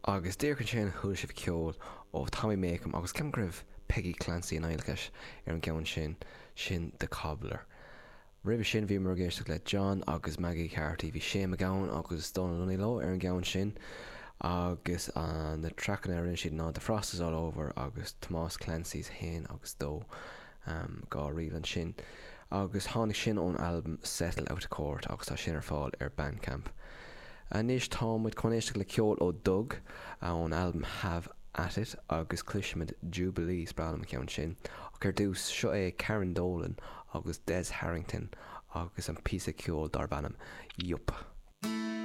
agus déircann sin thuail sibh ceol ó Tommy Makem agus ceam gribh Peggy Clancy in Eilgeis ar an gceann sin de Cobbler. Ribh sin bhí mar géisteach le John agus Maggie Carty, bhí sé a gceann agus Donal Lunilo ar an gceann sin, agus an na trachan ar siad ná The Frost Is All Over agus Tomás Clancy's Hain agus Dó gá rialann sin. Agus tháinig sin ón album Settle Out of Court agus tá sin ar fáil ar Bandcamp. Níos támuid conéisteach le ceol ó Doug ón album Have At It agus cluisimid Jubilee sprálam ceann sin. Gur dús seo é Karen Dolan agus Des Harrington agus an písa ceol dar bannam Yup.